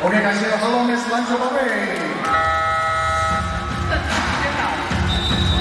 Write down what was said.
OK，感谢 Hello Miss 篮球宝贝。